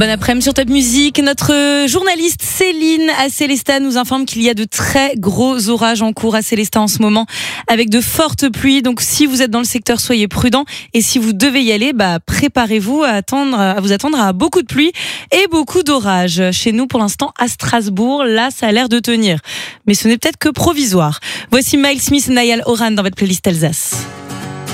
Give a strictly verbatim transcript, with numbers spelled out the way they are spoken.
Bon après-midi sur Top Music. Notre journaliste Céline à Célestat nous informe qu'il y a de très gros orages en cours à Célestat en ce moment, avec de fortes pluies. Donc si vous êtes dans le secteur, soyez prudents. Et si vous devez y aller, bah préparez-vous à attendre, à vous attendre à beaucoup de pluie et beaucoup d'orages. Chez nous, pour l'instant, à Strasbourg, là, ça a l'air de tenir. Mais ce n'est peut-être que provisoire. Voici Miles Smith et Niall Horan dans votre playlist Alsace.